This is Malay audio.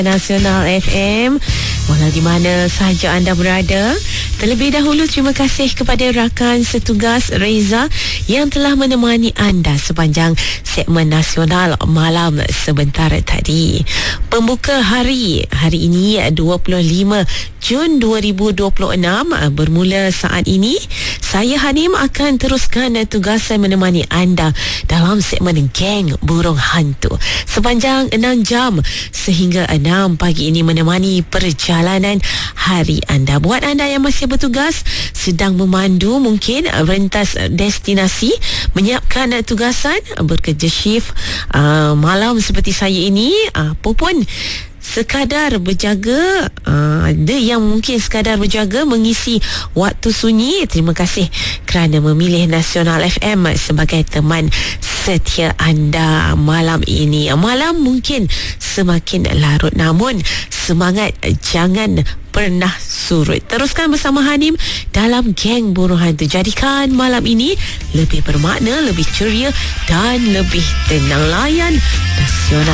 Nasional FM, walau di mana sahaja anda berada. Terlebih dahulu terima kasih kepada rakan setugas Reza yang telah menemani anda sepanjang segmen nasional malam sebentar tadi. Pembuka hari ini 25 Jun 2026 bermula saat ini. Saya Hanim akan teruskan tugasan menemani anda dalam segmen Geng Burung Hantu sepanjang 6 jam sehingga 6 pagi ini, menemani perjalanan hari anda. Buat anda yang masih bertugas, sedang memandu mungkin rentas destinasi, menyiapkan tugasan, bekerja shift malam seperti saya ini, apa pun sekadar berjaga, ada yang mungkin sekadar berjaga mengisi waktu sunyi. Terima kasih kerana memilih Nasional FM sebagai teman setia anda malam ini. Malam mungkin semakin larut, namun semangat jangan pernah surut. Teruskan bersama Hanim dalam Geng Burung Hantu. Jadikan malam ini lebih bermakna, lebih ceria dan lebih tenang. Layan Nasional.